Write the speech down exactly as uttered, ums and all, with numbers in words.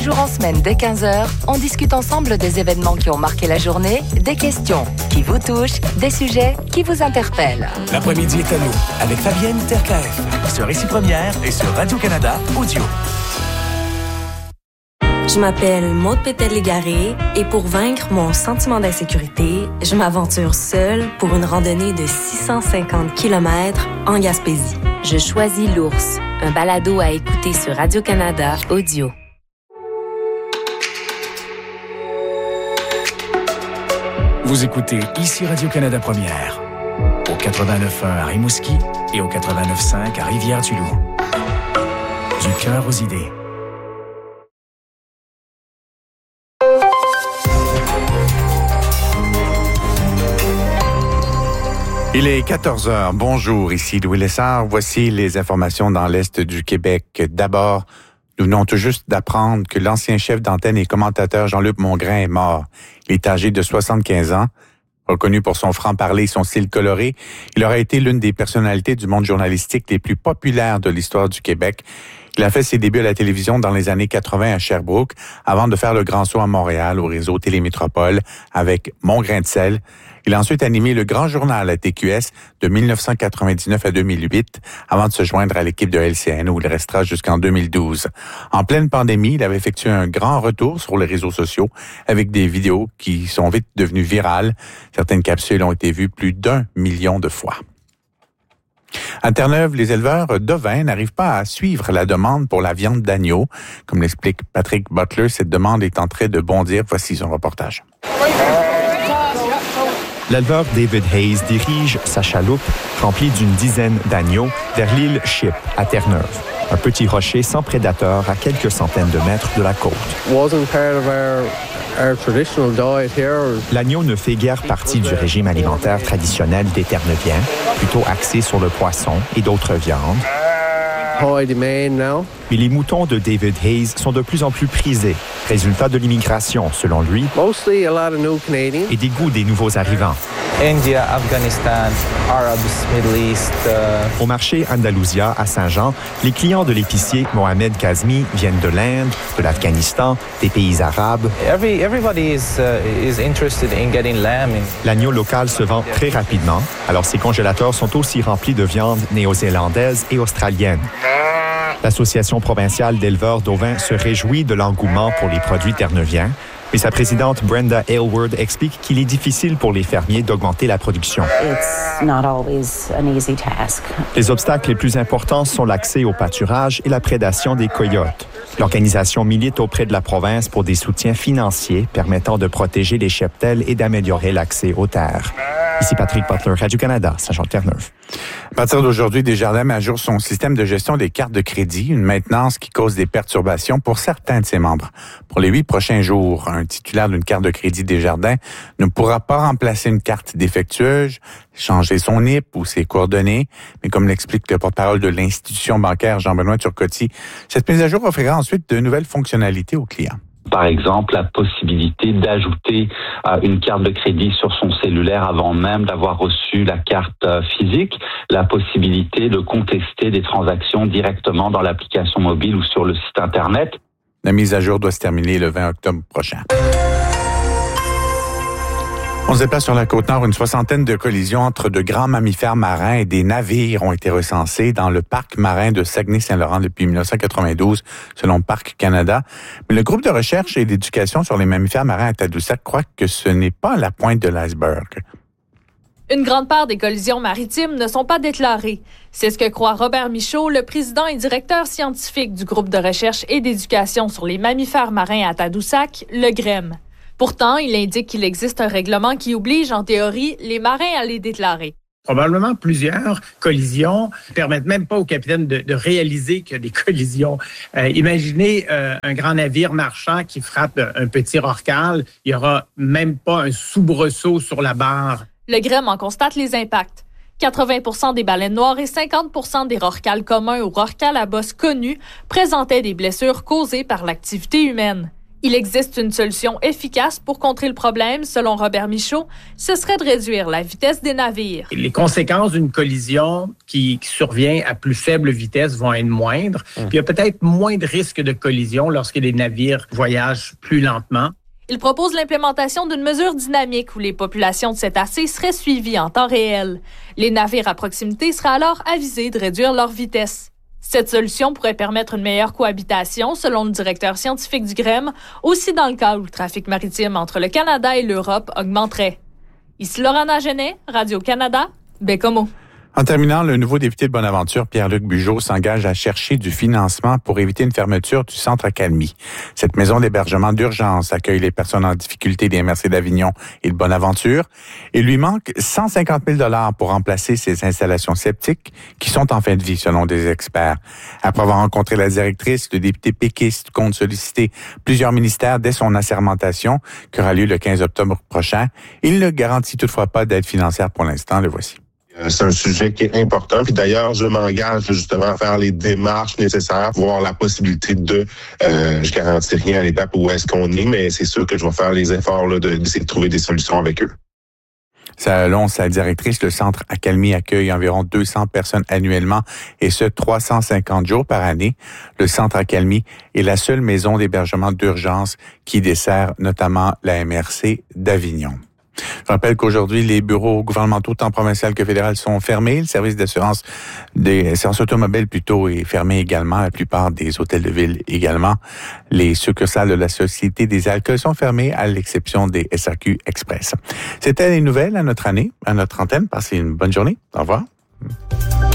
Jour en semaine dès quinze heures, on discute ensemble des événements qui ont marqué la journée, des questions qui vous touchent, des sujets qui vous interpellent. L'après-midi est à nous avec Fabienne Terkaef sur Ici Première et sur Radio-Canada Audio. Je m'appelle Maude Pétel-Légaré et pour vaincre mon sentiment d'insécurité, je m'aventure seule pour une randonnée de six cent cinquante kilomètres en Gaspésie. Je choisis l'ours, un balado à écouter sur Radio-Canada Audio. Vous écoutez Ici Radio-Canada Première, au quatre-vingt-neuf point un à Rimouski et au quatre-vingt-neuf point cinq à Rivière-du-Loup. Du cœur aux idées. Il est quatorze heures. Bonjour, ici Louis Lessard. Voici les informations dans l'Est du Québec. D'abord, nous venons tout juste d'apprendre que l'ancien chef d'antenne et commentateur Jean-Luc Mongrain est mort. Il est âgé de soixante-quinze ans. Reconnu pour son franc-parler et son style coloré, il aurait été l'une des personnalités du monde journalistique les plus populaires de l'histoire du Québec. Il a fait ses débuts à la télévision dans les années quatre-vingt à Sherbrooke, avant de faire le grand saut à Montréal au réseau Télémétropole avec Mon grain de sel. Il a ensuite animé le Grand Journal à T Q S de dix-neuf cent quatre-vingt-dix-neuf à deux mille huit, avant de se joindre à l'équipe de L C N où il restera jusqu'en deux mille douze. En pleine pandémie, il avait effectué un grand retour sur les réseaux sociaux avec des vidéos qui sont vite devenues virales. Certaines capsules ont été vues plus d'un million de fois. À Terre-Neuve, les éleveurs d'ovins n'arrivent pas à suivre la demande pour la viande d'agneau. Comme l'explique Patrick Butler, cette demande est en train de bondir. Voici son reportage. L'éleveur David Hayes dirige sa chaloupe remplie d'une dizaine d'agneaux vers l'île Ship à Terre-Neuve, un petit rocher sans prédateur à quelques centaines de mètres de la côte. L'agneau ne fait guère partie du régime alimentaire traditionnel des Terre-Neuviens, plutôt axé sur le poisson et d'autres viandes. Mais les moutons de David Hayes sont de plus en plus prisés, résultat de l'immigration, selon lui, et des goûts des nouveaux arrivants. India, Afghanistan, Arabs, Middle East. Uh... Au marché Andalusia à Saint-Jean, les clients de l'épicier Mohamed Kazmi viennent de l'Inde, de l'Afghanistan, des pays arabes. Every, everybody is, uh, is interested in getting lamb. In... L'agneau local se vend très rapidement, alors ses congélateurs sont aussi remplis de viande néo-zélandaise et australienne. L'Association provinciale d'éleveurs d'ovins se réjouit de l'engouement pour les produits terre-neuviens, mais sa présidente Brenda Aylward explique qu'il est difficile pour les fermiers d'augmenter la production. It's not always an easy task. Les obstacles les plus importants sont l'accès au pâturage et la prédation des coyotes. L'organisation milite auprès de la province pour des soutiens financiers permettant de protéger les cheptels et d'améliorer l'accès aux terres. Ici Patrick Butler, Radio-Canada, Saint-Jean-de-Terre-Neuve. À partir d'aujourd'hui, Desjardins met à jour son système de gestion des cartes de crédit, une maintenance qui cause des perturbations pour certains de ses membres. Pour les huit prochains jours, un titulaire d'une carte de crédit Desjardins ne pourra pas remplacer une carte défectueuse, changer son I P ou ses coordonnées, mais comme l'explique le porte-parole de l'institution bancaire Jean-Benoît Turcotte, cette mise à jour offrira ensuite de nouvelles fonctionnalités aux clients. Par exemple, la possibilité d'ajouter euh, une carte de crédit sur son cellulaire avant même d'avoir reçu la carte euh, physique, la possibilité de contester des transactions directement dans l'application mobile ou sur le site Internet. La mise à jour doit se terminer le vingt octobre prochain. On se déplace sur la Côte-Nord. Une soixantaine de collisions entre de grands mammifères marins et des navires ont été recensées dans le parc marin de Saguenay-Saint-Laurent depuis dix-neuf cent quatre-vingt-douze, selon Parc Canada. Mais le groupe de recherche et d'éducation sur les mammifères marins à Tadoussac croit que ce n'est pas la pointe de l'iceberg. Une grande part des collisions maritimes ne sont pas déclarées. C'est ce que croit Robert Michaud, le président et directeur scientifique du groupe de recherche et d'éducation sur les mammifères marins à Tadoussac, le G R E M. Pourtant, il indique qu'il existe un règlement qui oblige, en théorie, les marins à les déclarer. Probablement plusieurs collisions ne permettent même pas au capitaine de, de réaliser qu'il y a des collisions. Euh, imaginez euh, un grand navire marchand qui frappe un petit rorqual. Il n'y aura même pas un soubresaut sur la barre. Le G R E M en constate les impacts. quatre-vingts pour cent des baleines noires et cinquante pour cent des rorquals communs ou rorquals à bosse connus présentaient des blessures causées par l'activité humaine. Il existe une solution efficace pour contrer le problème, selon Robert Michaud, ce serait de réduire la vitesse des navires. Les conséquences d'une collision qui, qui survient à plus faible vitesse vont être moindres. Mmh. Puis il y a peut-être moins de risques de collision lorsque les navires voyagent plus lentement. Il propose l'implémentation d'une mesure dynamique où les populations de cétacés seraient suivies en temps réel. Les navires à proximité seraient alors avisés de réduire leur vitesse. Cette solution pourrait permettre une meilleure cohabitation, selon le directeur scientifique du G R E M, aussi dans le cas où le trafic maritime entre le Canada et l'Europe augmenterait. Ici Laurent Genet, Radio-Canada, Bécomo. En terminant, le nouveau député de Bonaventure, Pierre-Luc Bugeaud, s'engage à chercher du financement pour éviter une fermeture du centre Accalmie. Cette maison d'hébergement d'urgence accueille les personnes en difficulté des M R C d'Avignon et de Bonaventure. Il lui manque cent cinquante mille dollars pour remplacer ces installations septiques qui sont en fin de vie, selon des experts. Après avoir rencontré la directrice, le député péquiste compte solliciter plusieurs ministères dès son assermentation, qui aura lieu le quinze octobre prochain. Il ne garantit toutefois pas d'aide financière pour l'instant. Le voici. C'est un sujet qui est important. Puis d'ailleurs, je m'engage justement à faire les démarches nécessaires pour voir la possibilité de... Euh, je garantis rien à l'étape où est-ce qu'on est, mais c'est sûr que je vais faire les efforts là, de, d'essayer de trouver des solutions avec eux. Selon sa directrice, le centre Accalmie accueille environ deux cents personnes annuellement et ce, trois cent cinquante jours par année. Le centre Accalmie est la seule maison d'hébergement d'urgence qui dessert notamment la M R C d'Avignon. Je rappelle qu'aujourd'hui, les bureaux gouvernementaux, tant provinciaux que fédéraux, sont fermés. Le service d'assurance des assurances automobiles plutôt est fermé également. La plupart des hôtels de ville également. Les succursales de la Société des alcools sont fermées à l'exception des S A Q Express. C'était les nouvelles à notre année, à notre antenne. Passez une bonne journée. Au revoir.